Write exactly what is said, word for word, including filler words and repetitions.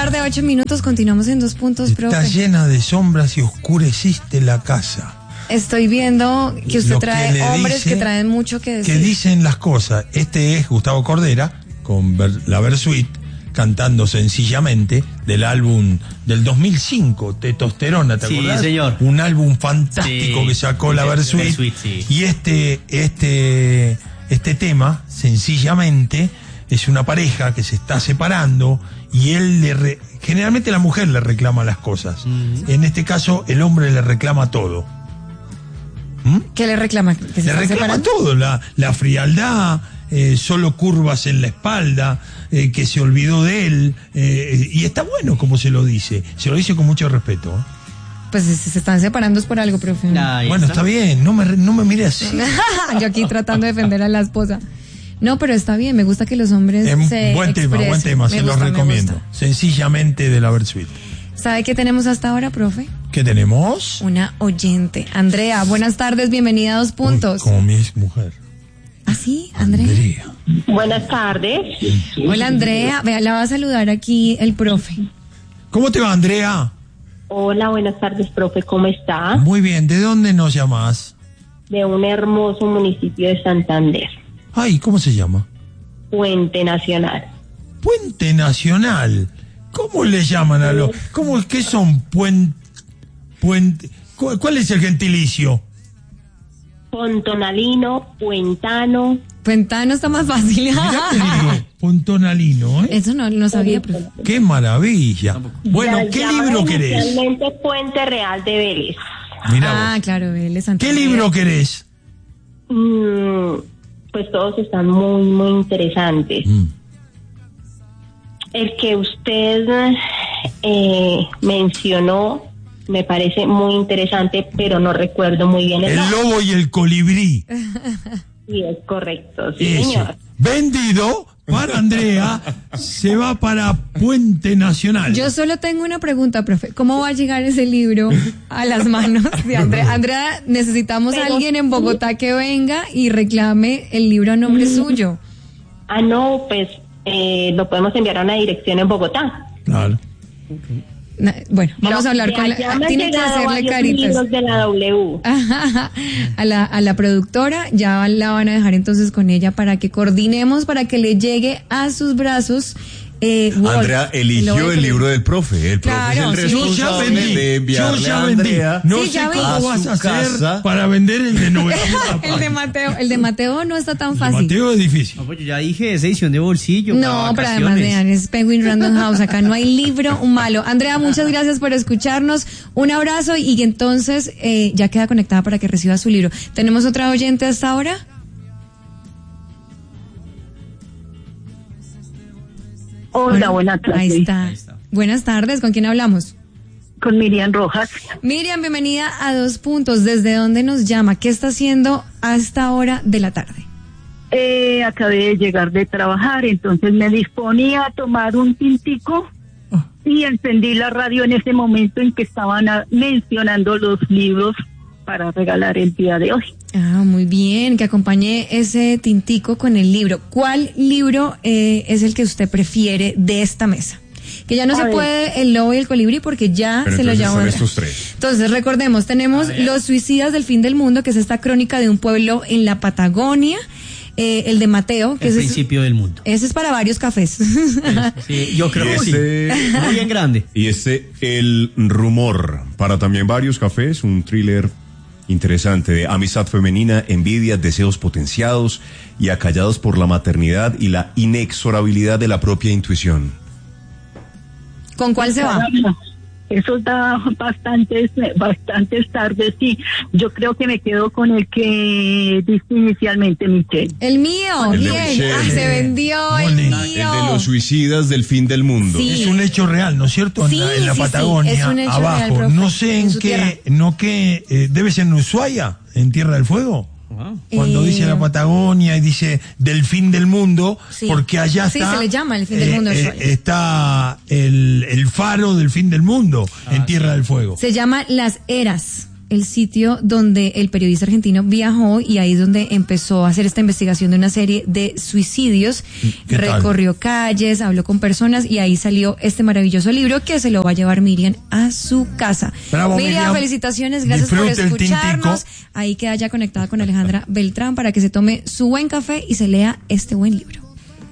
tarde, ocho minutos, continuamos en Dos Puntos, Está profe. llena de sombras y oscureciste la casa. Estoy viendo que usted Lo trae que le hombres dice- que traen mucho que decir. Que dicen las cosas. Este es Gustavo Cordera, con Ver- la Versuit, cantando Sencillamente, del álbum del dos mil cinco, Testosterona, ¿te Sí, acordás? señor. Un álbum fantástico Sí, que sacó la de- de Versuit. Versuit, sí. Y este, este, este tema, Sencillamente, es una pareja que se está separando y él le re- generalmente la mujer le reclama las cosas. Mm. En este caso, el hombre le reclama todo. ¿Mm? ¿Qué le reclama? ¿Que se Le está reclama separando? todo, la, la frialdad, eh, solo curvas en la espalda, eh, que se olvidó de él, eh, y está bueno como se lo dice, se lo dice con mucho respeto. ¿eh? Pues si se están separando es por algo, profe. Ahí Bueno, está bien, no me, no me mire así. Yo aquí tratando de defender a la esposa. No, pero está bien, me gusta que los hombres Es se buen tema, expresen. buen tema, Me se los gusta, me recomiendo. gusta. Sencillamente de la Versuit. ¿Sabe qué tenemos hasta ahora, profe? ¿Qué tenemos? Una oyente. Andrea, buenas tardes, bienvenida a Dos Puntos. Uy, como mi ex mujer. ¿Ah, sí, Andrea? Andrea. Buenas tardes. Hola, Andrea. Vea, la va a saludar aquí el profe. ¿Cómo te va, Andrea? Hola, buenas tardes, profe. ¿Cómo está? Muy bien, ¿de dónde nos llamás? De un hermoso municipio de Santander, Ay, ¿cómo se llama? Puente Nacional. Puente Nacional. ¿Cómo le llaman a los? ¿Cómo es que son puente? Puente. cu- ¿Cuál es el gentilicio? Pontonalino, Puentano. Puentano está más fácil. Mirá que lindo, Pontonalino, ¿eh? Eso no lo sabía, profe. Qué maravilla. Bueno, Ya ¿qué llaman libro querés? inicialmente Puente Real de Vélez. Mirá Ah, vos. claro, él es ¿Qué Santander. libro querés? Mm, pues todos están muy, muy interesantes. Mm. El que usted eh, mencionó me parece muy interesante, pero no recuerdo muy bien el El nombre. lobo y el colibrí. Sí, es correcto, sí, Ese. señor. Vendido para Andrea, se va para Puente Nacional. Yo solo tengo una pregunta, profe. ¿Cómo va a llegar ese libro a las manos de Andrea? Andrea, necesitamos a Pero alguien en sí. Bogotá que venga y reclame el libro a nombre suyo. Ah, no, pues eh, lo podemos enviar a una dirección en Bogotá. Claro. Na- Bueno, vamos No, a hablar de con allá la... me han Tiene que llegado hacerle varios caritas. libros de la W. a la, a la productora, ya la van a dejar entonces con ella para que coordinemos, para que le llegue a sus brazos. Eh, Wolf, Andrea eligió lobo de el libro colibrí. del profe. El profe Claro, es el sí. Yo ya responsable vendí, de yo enviarle ya a vendí. Andrea No Sí, sé ya cómo vi. vas su a hacer casa. para vender el de novecientos. El de Mateo, el de Mateo no está tan fácil. Mateo es difícil. No, pues yo ya dije, esa edición de bolsillo. No, para pero además vacaciones. vean, es Penguin Random House, acá no hay libro malo. Andrea, muchas gracias por escucharnos, un abrazo y entonces eh, ya queda conectada para que reciba su libro. ¿Tenemos otra oyente hasta ahora? Hola, buenas tardes. Ahí está. Ahí está. Buenas tardes, ¿con quién hablamos? Con Miriam Rojas. Miriam, bienvenida a Dos Puntos. ¿Desde dónde nos llama? ¿Qué está haciendo a esta hora de la tarde? Eh, acabé de llegar de trabajar, entonces me disponía a tomar un tintico y encendí la radio en ese momento en que estaban a- mencionando los libros para regalar el día de hoy. Ah, muy bien, que acompañe ese tintico con el libro. ¿Cuál libro eh, es el que usted prefiere de esta mesa? Que ya no A se ver. puede el lobo y el colibrí porque ya Pero se lo entonces llevó son Andrea. estos tres. Entonces, recordemos, tenemos Los Suicidas del Fin del Mundo, que es esta crónica de un pueblo en la Patagonia. Eh, el de Mateo, que El ese es, principio del mundo. ese es para varios cafés. Sí, yo creo Y que sí. este- Muy bien grande. Y este, El Rumor, para también varios cafés, un thriller interesante de amistad femenina, envidia, deseos potenciados y acallados por la maternidad y la inexorabilidad de la propia intuición. ¿Con cuál se va? Eso da bastantes, bastantes tardes, sí. Yo creo que me quedo con el que diste inicialmente, Michelle. El mío, El de bien. Michelle. Ay, se vendió Muy el lindo. mío. El de los suicidas del fin del mundo. Sí. Es un hecho real, ¿no es cierto? Sí, en la, en la sí, sí, Patagonia, es un hecho abajo. real, profe, no sé en en, su tierra. qué, no qué, eh, debe ser en Ushuaia, en Tierra del Fuego. Wow. Cuando Eh, dice la Patagonia y dice del fin del mundo, Sí. porque allá Sí, está. se le llama el fin del mundo, eh, Ushuaia. está el, el faro del fin del mundo en Tierra del Fuego. Se llama Las Eras. el sitio donde el periodista argentino viajó y ahí es donde empezó a hacer esta investigación de una serie de suicidios. ¿Qué tal? Recorrió calles, habló con personas y ahí salió este maravilloso libro que se lo va a llevar Miriam a su casa. Bravo, Miriam, Miriam. felicitaciones, gracias Disfrute por el escucharnos. tintico. Ahí queda ya conectada con Alejandra Beltrán para que se tome su buen café y se lea este buen libro.